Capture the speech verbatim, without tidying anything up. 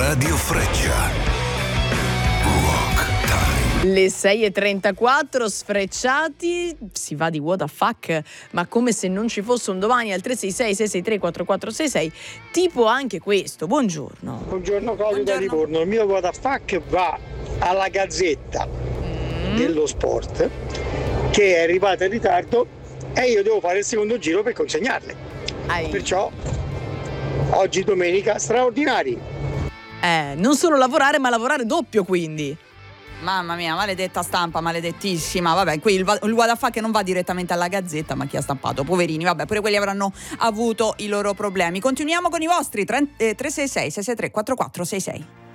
Radio Freccia. Le sei e trentaquattro, sfrecciati, si va di what the fuck, ma come se non ci fosse un domani, al tre sei sei sei sei tre quattro quattro sei sei, tipo anche questo. Buongiorno. Buongiorno Claudio da Livorno. Il mio what the fuck va alla Gazzetta mm. dello Sport, che è arrivata in ritardo e io devo fare il secondo giro per consegnarle. Ai. Perciò oggi domenica straordinari. Eh, non solo lavorare, ma lavorare doppio, quindi. Mamma mia, maledetta stampa, maledettissima. Vabbè, qui il, il what the fuck che non va direttamente alla Gazzetta, ma chi ha stampato? Poverini, vabbè, pure quelli avranno avuto i loro problemi. Continuiamo con i vostri tre sei sei sei sei tre quattro quattro sei sei.